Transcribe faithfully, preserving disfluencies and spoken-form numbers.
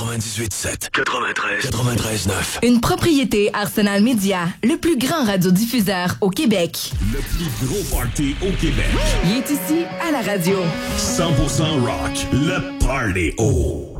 quatre-vingt-dix-huit sept, quatre-vingt-treize, quatre-vingt-treize neuf. Une propriété Arsenal Média, le plus grand radiodiffuseur au Québec. Le plus gros party au Québec. Il est ici à la radio. cent pour cent rock, le Party O.